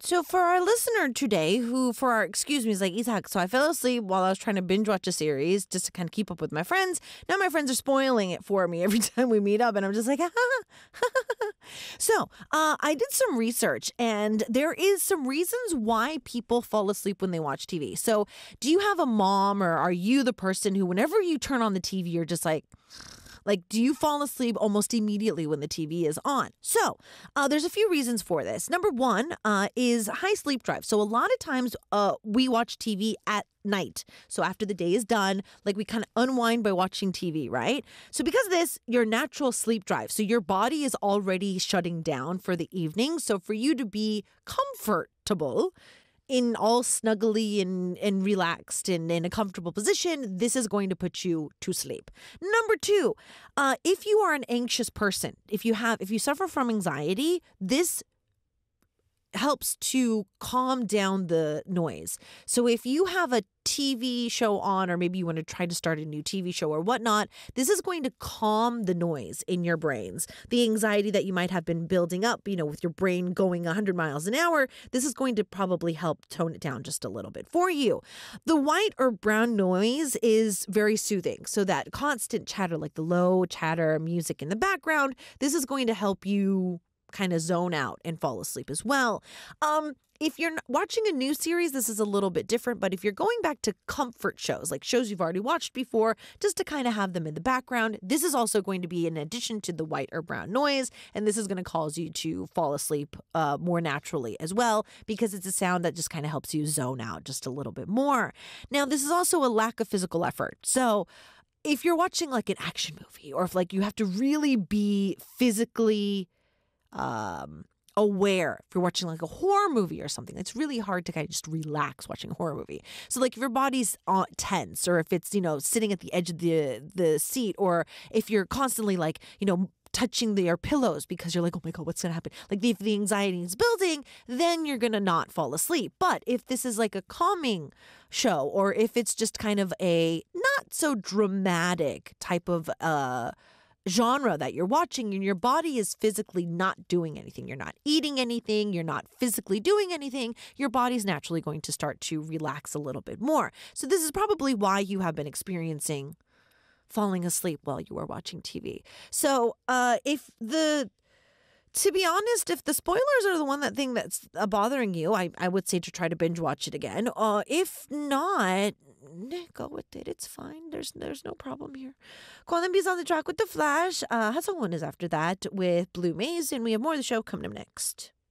So for our listener today, excuse me, is like, Isaac, so I fell asleep while I was trying to binge watch a series just to kind of keep up with my friends. Now my friends are spoiling it for me every time we meet up, and I'm just like, So I did some research, and there is some reasons why people fall asleep when they watch TV. So do you have a mom, or are you the person who, whenever you turn on the TV, you're just like, do you fall asleep almost immediately when the TV is on? So there's a few reasons for this. Number one is high sleep drive. So a lot of times we watch TV at night. So after the day is done, like we kind of unwind by watching TV, right? So because of this, your natural sleep drive. So your body is already shutting down for the evening. So for you to be comfortable, in all snuggly and relaxed and in a comfortable position, this is going to put you to sleep. Number two, if you are an anxious person, if you suffer from anxiety, this helps to calm down the noise. So if you have a TV show on, or maybe you want to try to start a new TV show or whatnot, this is going to calm the noise in your brains. The anxiety that you might have been building up, with your brain going 100 miles an hour, this is going to probably help tone it down just a little bit for you. The white or brown noise is very soothing. So that constant chatter, like the low chatter music in the background, this is going to help you kind of zone out and fall asleep as well. If you're watching a new series, this is a little bit different, but if you're going back to comfort shows, like shows you've already watched before, just to kind of have them in the background, this is also going to be in addition to the white or brown noise, and this is going to cause you to fall asleep more naturally as well, because it's a sound that just kind of helps you zone out just a little bit more. Now, this is also a lack of physical effort. So if you're watching like an action movie, or if like you have to really be physically aware, if you're watching like a horror movie or something, it's really hard to kind of just relax watching a horror movie. So like if your body's tense, or if it's, sitting at the edge of the seat, or if you're constantly like, touching your pillows because you're like, oh my God, what's going to happen? Like if the anxiety is building, then you're going to not fall asleep. But if this is like a calming show, or if it's just kind of a not so dramatic type of genre that you're watching, and your body is physically not doing anything, you're not eating anything, you're not physically doing anything, your body's naturally going to start to relax a little bit more. So this is probably why you have been experiencing falling asleep while you are watching TV. So to be honest, if the spoilers are the thing that's bothering you, I would say to try to binge watch it again. If not, go with it. It's fine. There's no problem here. Columbia's on the track with The Flash. Hasselhoff is after that with Blue Maze, and we have more of the show coming up next.